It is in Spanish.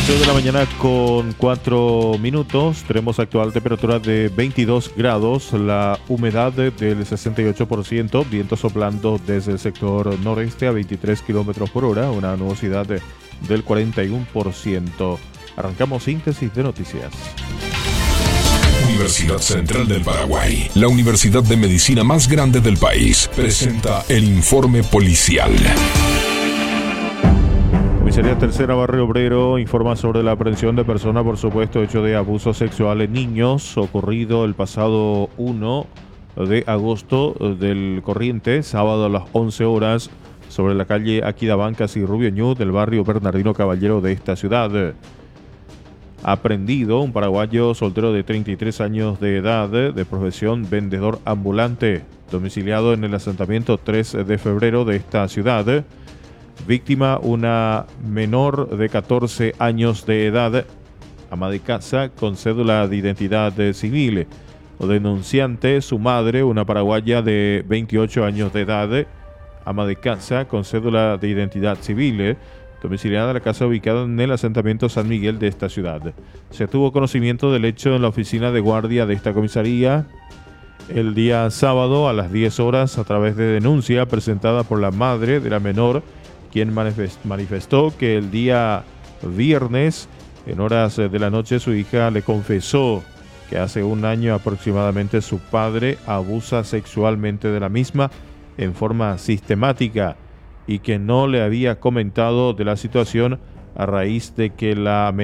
8 de la mañana con 4 minutos. Tenemos actual temperatura de 22 grados, la humedad del 68%, viento soplando desde el sector noreste a 23 kilómetros por hora, una nubosidad del 41%. Arrancamos síntesis de noticias. Universidad Central del Paraguay, la universidad de medicina más grande del país, presenta el informe policial. Comisaría Tercera Barrio Obrero informa sobre la aprehensión de persona por supuesto hecho de abuso sexual en niños ocurrido el pasado 1 de agosto del corriente, sábado a las 11 horas, sobre la calle Aquidabancas y Rubio Ñu del barrio Bernardino Caballero de esta ciudad. Aprendido un paraguayo soltero de 33 años de edad, de profesión vendedor ambulante, domiciliado en el asentamiento 3 de febrero de esta ciudad. Víctima, una menor de 14 años de edad, ama de casa con cédula de identidad civil. O denunciante, su madre, una paraguaya de 28 años de edad, ama de casa con cédula de identidad civil, domiciliada en la casa ubicada en el asentamiento San Miguel de esta ciudad. Se tuvo conocimiento del hecho en la oficina de guardia de esta comisaría el día sábado a las 10 horas a través de denuncia presentada por la madre de la menor, quien manifestó que el día viernes, en horas de la noche, su hija le confesó que hace un año aproximadamente su padre abusa sexualmente de la misma en forma sistemática y que no le había comentado de la situación a raíz de que la